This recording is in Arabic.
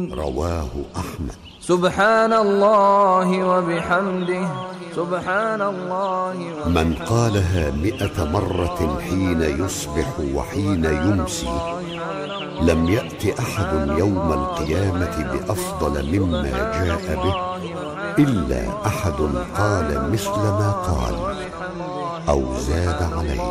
رواه أحمد. سبحان الله وبحمده سبحان الله وبحمده. من قالها 100 مرة حين يصبح وحين يمسي لم يأت أحد يوم القيامة بأفضل مما جاء به إلا أحد قال مثل ما قال أو زاد عليه.